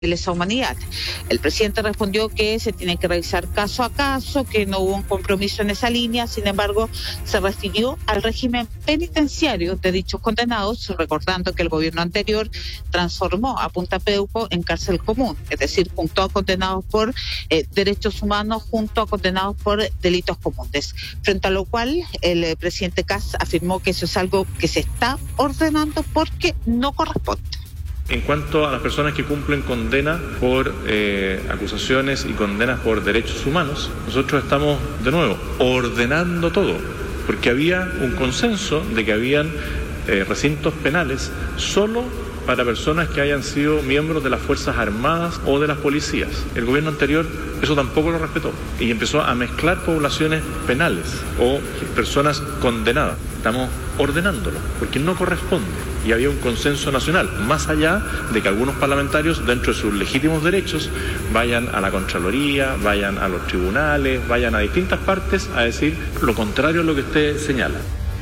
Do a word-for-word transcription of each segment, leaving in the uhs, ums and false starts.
lesa humanidad. El presidente respondió que se tiene que revisar caso a caso, que no hubo un compromiso en esa línea. Sin embargo, se refirió al régimen penitenciario de dichos condenados, recordando que el gobierno anterior transformó a Punta Peuco en cárcel común, es decir, juntó a condenados por eh, derechos humanos junto a condenados por delitos comunes. Frente a lo cual, el eh, presidente Kast afirmó que eso es algo que se está ordenando porque no corresponde. En cuanto a las personas que cumplen condena por eh, acusaciones y condenas por derechos humanos, nosotros estamos, de nuevo, ordenando todo, porque había un consenso de que habían eh, recintos penales solo para personas que hayan sido miembros de las Fuerzas Armadas o de las policías. El gobierno anterior eso tampoco lo respetó y empezó a mezclar poblaciones penales o personas condenadas. Estamos ordenándolo porque no corresponde y había un consenso nacional, más allá de que algunos parlamentarios, dentro de sus legítimos derechos, vayan a la Contraloría, vayan a los tribunales, vayan a distintas partes a decir lo contrario a lo que usted señala.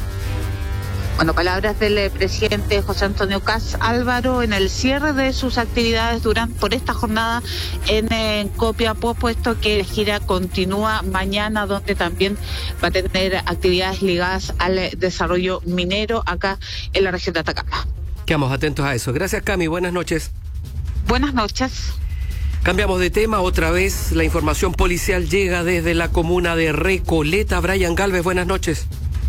Bueno, palabras del eh, presidente José Antonio Kast, Álvaro, en el cierre de sus actividades durante por esta jornada en, en Copiapó, puesto que la gira continúa mañana, donde también va a tener actividades ligadas al eh, desarrollo minero acá en la región de Atacama. Quedamos atentos a eso. Gracias, Cami. Buenas noches. Buenas noches. Cambiamos de tema. Otra vez la información policial llega desde la comuna de Recoleta. Brian Galvez, buenas noches.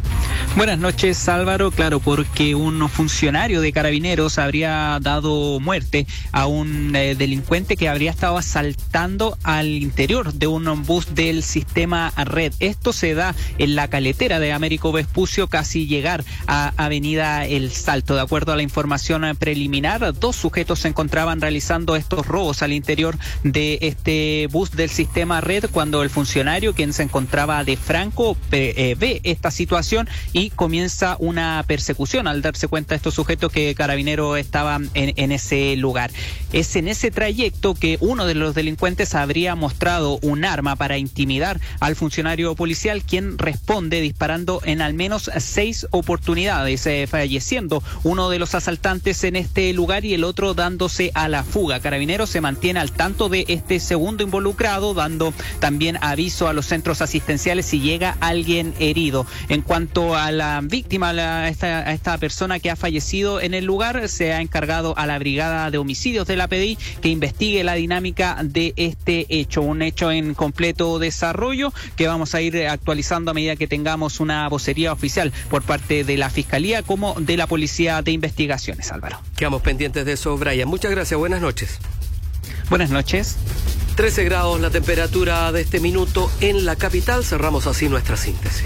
Buenas noches, Álvaro. Claro, porque un funcionario de Carabineros habría dado muerte a un eh, delincuente que habría estado asaltando al interior de un bus del sistema Red. Esto se da en la caletera de Américo Vespucio, casi llegar a Avenida El Salto. De acuerdo a la información preliminar, dos sujetos se encontraban realizando estos robos al interior de este bus del sistema Red cuando el funcionario, quien se encontraba de franco, eh, ve esta situación y comienza una persecución al darse cuenta de estos sujetos que Carabineros estaba en, en ese lugar. Es en ese trayecto que uno de los delincuentes habría mostrado un arma para intimidar al funcionario policial, quien responde disparando en al menos seis oportunidades, eh, falleciendo uno de los asaltantes en este lugar y el otro dándose a la fuga. Carabineros se mantiene al tanto de este segundo involucrado, dando también aviso a los centros asistenciales si llega alguien herido. En cuanto a la víctima, a, la, a, esta, a esta persona que ha fallecido en el lugar, se ha encargado a la Brigada de Homicidios de la P D I que investigue la dinámica de este hecho, un hecho en completo desarrollo que vamos a ir actualizando a medida que tengamos una vocería oficial por parte de la Fiscalía como de la Policía de Investigaciones. Álvaro. Quedamos pendientes de eso, Brian. Muchas gracias, buenas noches. Buenas noches. trece grados la temperatura de este minuto en la capital. Cerramos así nuestra síntesis.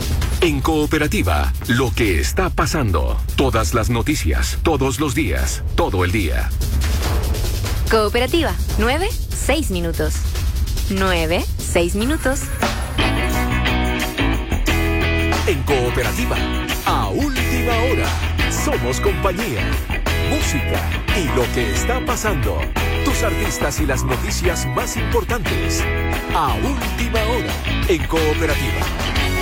En Cooperativa, lo que está pasando. Todas las noticias, todos los días, todo el día. Cooperativa, nueve, seis minutos. Nueve, seis minutos. En Cooperativa, a última hora, somos compañía, música y lo que está pasando. Tus artistas y las noticias más importantes. A última hora, en Cooperativa.